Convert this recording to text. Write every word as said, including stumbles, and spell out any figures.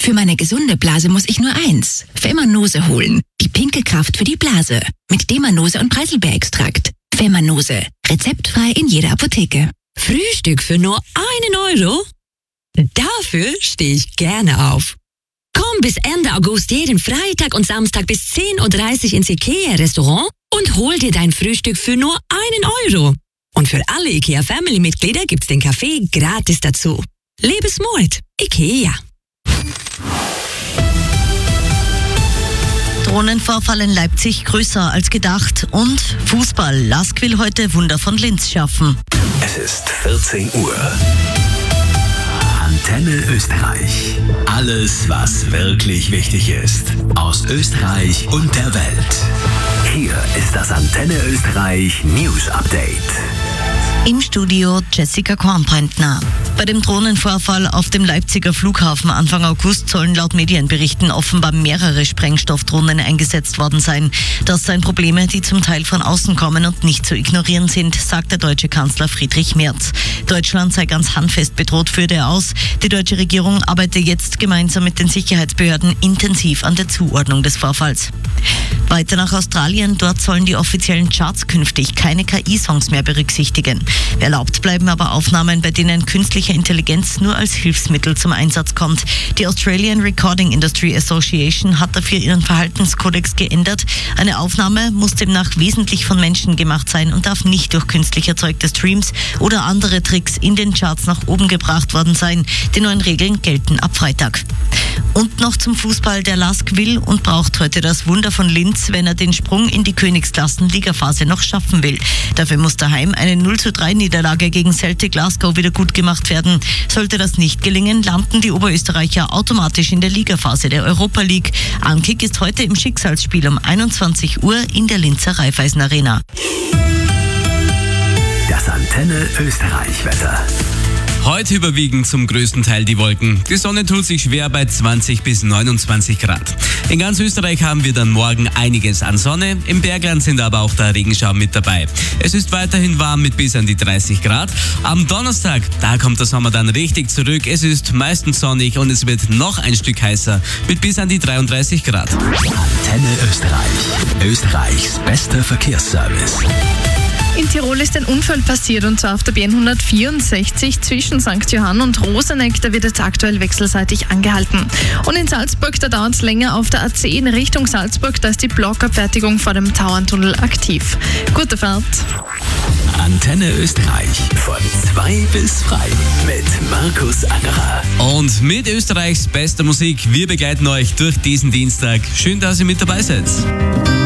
Für meine gesunde Blase muss ich nur eins. Femanose holen. Die pinke Kraft für die Blase. Mit Demanose und Preiselbeerextrakt. Femanose. Rezeptfrei in jeder Apotheke. Frühstück für nur einen Euro? Dafür stehe ich gerne auf. Komm bis Ende August jeden Freitag und Samstag bis zehn Uhr dreißig ins IKEA-Restaurant und hol dir dein Frühstück für nur einen Euro. Und für alle IKEA-Family-Mitglieder gibt's den Kaffee gratis dazu. Lebe smart. IKEA. Drohnenvorfall in Leipzig größer als gedacht und Fußball. Lask will heute Wunder von Linz schaffen. Es ist vierzehn Uhr. Antenne Österreich. Alles, was wirklich wichtig ist. Aus Österreich und der Welt. Hier ist das Antenne Österreich News Update. Im Studio Jessica Kornbrentner. Bei dem Drohnenvorfall auf dem Leipziger Flughafen Anfang August sollen laut Medienberichten offenbar mehrere Sprengstoffdrohnen eingesetzt worden sein. Das seien Probleme, die zum Teil von außen kommen und nicht zu ignorieren sind, sagt der deutsche Kanzler Friedrich Merz. Deutschland sei ganz handfest bedroht, führte er aus. Die deutsche Regierung arbeite jetzt gemeinsam mit den Sicherheitsbehörden intensiv an der Zuordnung des Vorfalls. Weiter nach Australien, dort sollen die offiziellen Charts künftig keine K I-Songs mehr berücksichtigen. Erlaubt bleiben aber Aufnahmen, bei denen künstliche Intelligenz nur als Hilfsmittel zum Einsatz kommt. Die Australian Recording Industry Association hat dafür ihren Verhaltenskodex geändert. Eine Aufnahme muss demnach wesentlich von Menschen gemacht sein und darf nicht durch künstlich erzeugte Streams oder andere Tricks in den Charts nach oben gebracht worden sein. Die neuen Regeln gelten ab Freitag. Und noch zum Fußball. Der Lask will und braucht heute das Wunder von Linz, wenn er den Sprung in die Königsklassen-Ligaphase noch schaffen will. Dafür muss daheim eine null zu drei Niederlage gegen Celtic Glasgow wieder gut gemacht werden. Sollte das nicht gelingen, landen die Oberösterreicher automatisch in der Ligaphase der Europa League. Ankick ist heute im Schicksalsspiel um einundzwanzig Uhr in der Linzer Raiffeisen Arena. Das Antenne Österreich Wetter. Heute überwiegen zum größten Teil die Wolken. Die Sonne tut sich schwer bei zwanzig bis neunundzwanzig Grad. In ganz Österreich haben wir dann morgen einiges an Sonne. Im Bergland sind aber auch der Regenschauer mit dabei. Es ist weiterhin warm mit bis an die dreißig Grad. Am Donnerstag, da kommt der Sommer dann richtig zurück. Es ist meistens sonnig und es wird noch ein Stück heißer mit bis an die dreiunddreißig Grad. Antenne Österreich. Österreichs bester Verkehrsservice. In Tirol ist ein Unfall passiert, und zwar auf der B N hundertvierundsechzig zwischen Sankt Johann und Roseneck. Da wird jetzt aktuell wechselseitig angehalten. Und in Salzburg, da dauert es länger auf der A zehn in Richtung Salzburg. Da ist die Blockabfertigung vor dem Tauerntunnel aktiv. Gute Fahrt. Antenne Österreich von zwei bis frei mit Markus Angerer. Und mit Österreichs bester Musik, wir begleiten euch durch diesen Dienstag. Schön, dass ihr mit dabei seid.